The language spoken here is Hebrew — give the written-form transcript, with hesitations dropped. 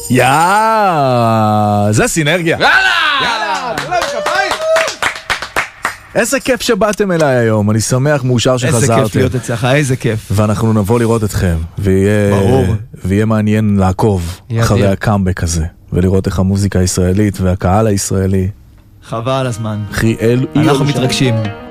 זה סינרגיה. יאללה! איזה כיף שבאתם אליי היום, אני שמח, מאושר שחזרתם. איזה כיף להיות אצלך, איזה כיף. ואנחנו נבוא לראות אתכם, ויהיה מעניין לעקוב אחרי הקאמבק הזה, ולראות איך המוזיקה הישראלית והקהל הישראלי. חבל הזמן. חיאל, אנחנו מתרגשים.